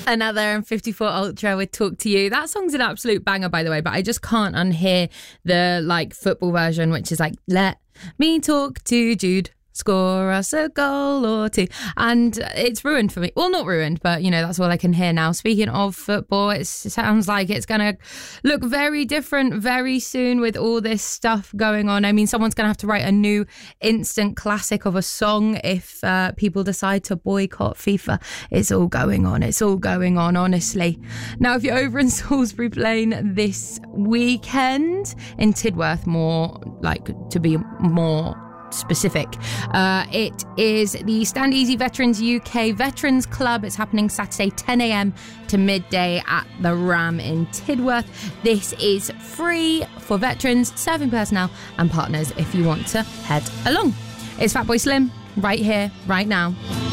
Another M54 Ultra with Talk to You. That song's an absolute banger, by the way, but I just can't unhear the football version, which is let me talk to Jude. Score us a goal or two. And it's ruined for me. Well, not ruined, but, that's all I can hear now. Speaking of football, it sounds like it's going to look very different very soon with all this stuff going on. I mean, someone's going to have to write a new instant classic of a song if people decide to boycott FIFA. It's all going on. It's all going on, honestly. Now, if you're over in Salisbury Plain this weekend, in Tidworth, to be more specific, it is the Stand Easy Veterans UK Veterans Club. It's happening Saturday 10 a.m. to midday at the Ram in Tidworth. This is free for veterans, serving personnel and partners if you want to head along. It's Fatboy Slim right here, right now.